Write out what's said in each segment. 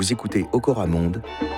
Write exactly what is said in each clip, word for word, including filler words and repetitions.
Vous écoutez Okora Monde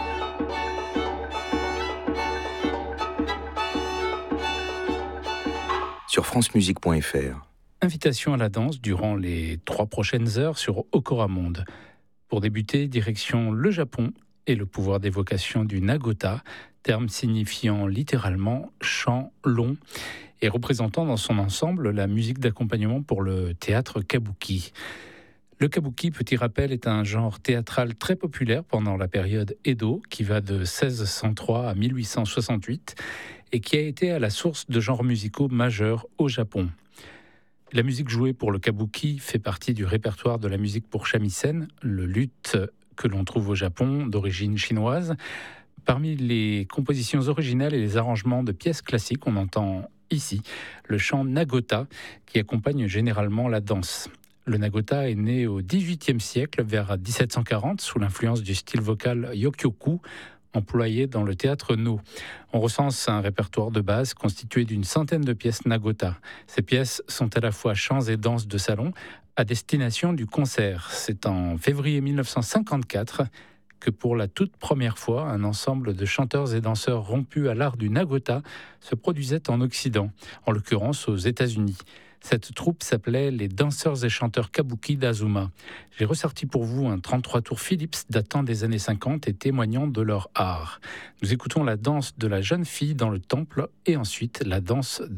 sur francemusique point f r. Invitation à la danse durant les trois prochaines heures sur Okora Monde. Pour débuter, direction le Japon et le pouvoir d'évocation du nagota, terme signifiant littéralement chant long et représentant dans son ensemble la musique d'accompagnement pour le théâtre kabuki. Le kabuki, petit rappel, est un genre théâtral très populaire pendant la période Edo, qui va de seize cent trois à mille huit cent soixante-huit, et qui a été à la source de genres musicaux majeurs au Japon. La musique jouée pour le kabuki fait partie du répertoire de la musique pour shamisen, le luth que l'on trouve au Japon, d'origine chinoise. Parmi les compositions originales et les arrangements de pièces classiques, on entend ici le chant nagota, qui accompagne généralement la danse. Le nagota est né au dix-huitième siècle, vers dix-sept cent quarante, sous l'influence du style vocal yokyoku, employé dans le théâtre No. On recense un répertoire de base constitué d'une centaine de pièces nagota. Ces pièces sont à la fois chants et danses de salon à destination du concert. C'est en février mille neuf cent cinquante-quatre que pour la toute première fois, un ensemble de chanteurs et danseurs rompus à l'art du nagota se produisait en Occident, en l'occurrence aux États-Unis. Cette troupe s'appelait les danseurs et chanteurs kabuki d'Azuma. J'ai ressorti pour vous un trente-trois tours Philips datant des années cinquante et témoignant de leur art. Nous écoutons la danse de la jeune fille dans le temple et ensuite la danse